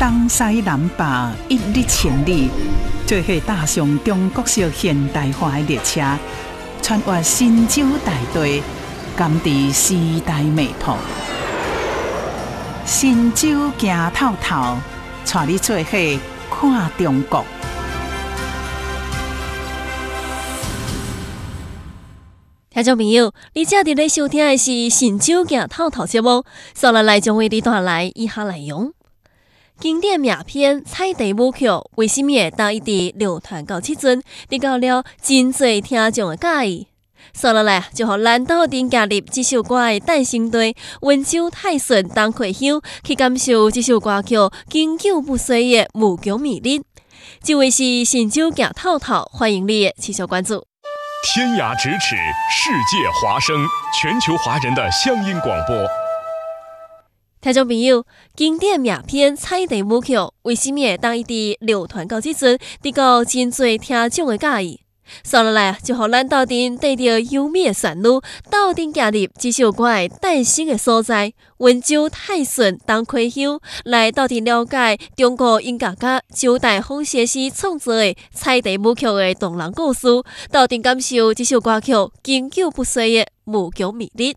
东西南北一日千里，做伙踏上中国式现代化的列车，穿越神州大地，甘知时代脉搏。神州行透透，带你做伙看中国。 听众朋友，你正伫咧收听的是《神州行透透》节目，接下来将为你带来以下内容。经典名片彩地舞曲为什么会当一直流传到即阵，得到了真侪听众的喜意。接下来就互咱斗阵加入这首歌的诞生地温州泰顺东溪乡，去感受这首歌曲经久不衰的无穷魅力。这位是《神州行透透》，欢迎你持续关注。 天涯咫尺，世界华声，全球华人的乡音广播。 听众朋友，经典名片彩地舞曲为什么会当一直流传到即阵，得到真侪听众的喜意？接下来就互咱斗阵带着优美的旋律，斗阵加入这首歌的诞生的所在——温州泰顺东溪乡，来斗阵了解中国音乐家周大峰先生创作的彩地舞曲的动人故事，斗阵感受这首歌曲经久不衰的无穷魅力。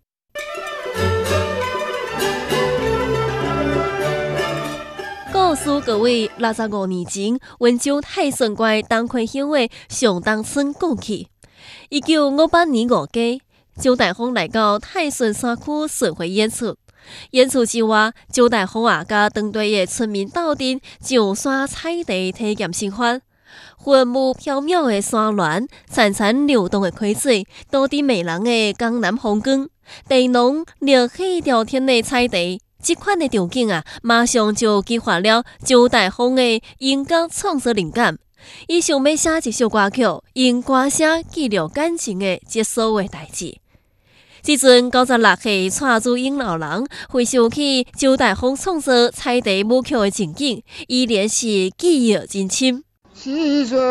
故事各位65年前，温州泰顺县东溪乡的上东村故去。1958年5月，周大峰来到泰顺山区巡回演出。演出之外，周大峰甲当地的村民斗阵上山采地体验生活。云雾飘渺的山峦，潺潺流动的溪水，多伫迷人的江南风光，地浓热气朝天的采地。这款的场景马上就激发了周大峰的音乐创作灵感。伊想要写一首歌曲，用歌声记录感情的这所有代志。这阵96岁蔡祖英老人回想起周大峰创作彩地舞曲的情景，依然是记忆真深。 细水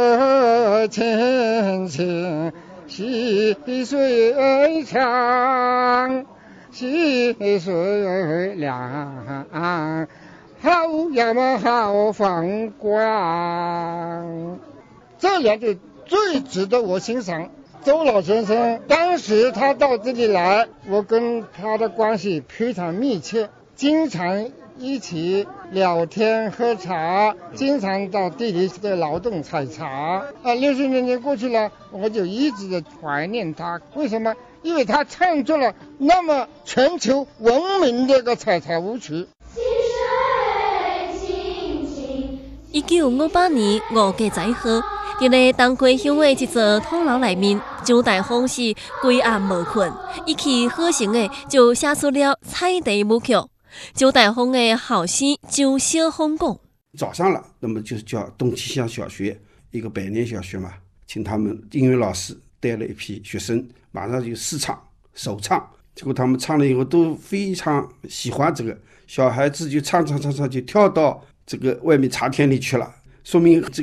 浅浅，细水长。细水凉，好呀嘛好放光。这两句最值得我欣赏。周老先生当时他到这里来，我跟他的关系非常密切，经常一起聊天喝茶，经常到地里的劳动采茶。60年过去了，我就一直的怀念他。为什么？因为他创作了那么全球闻名的一个采茶舞曲。 1958年5月10号，伫咧东溪乡的一座土楼内面，周大峰是规暗无困，一气呵成的就写出了彩地舞曲。周大峰的后生周小峰讲： 早上了，那么就是叫东溪乡小学一个百年小学嘛，请他们音乐老师带了一批学生，马上就试唱首唱，结果他们唱了以后都非常喜欢这个，小孩子就唱就跳到这个外面茶田里去了，说明这个